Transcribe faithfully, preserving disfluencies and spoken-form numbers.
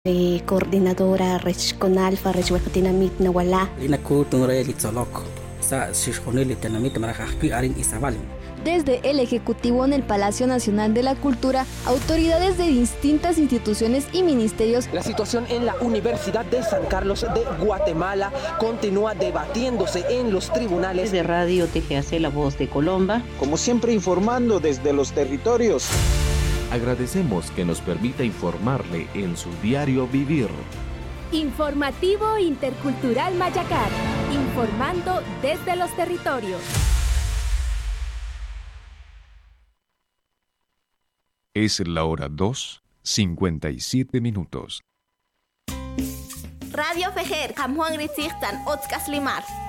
Eh, coordinadora regional fa Rechuecatinamit Nawala. Linaku Tunreli Tzolok, Sa Shishoneli Tenamit Marajaki Arin Isabalin. Desde el Ejecutivo en el Palacio Nacional de la Cultura, autoridades de distintas instituciones y ministerios. La situación en la Universidad de San Carlos de Guatemala continúa debatiéndose en los tribunales. De Radio T G A C La Voz de Colomba. Como siempre, informando desde los territorios. Agradecemos que nos permita informarle en su diario vivir. Informativo Intercultural Mayacar, informando desde los territorios. Es la hora dos, cincuenta y siete minutos. Radio Fejer, Juan Gritzigtan, Otzkas Limar.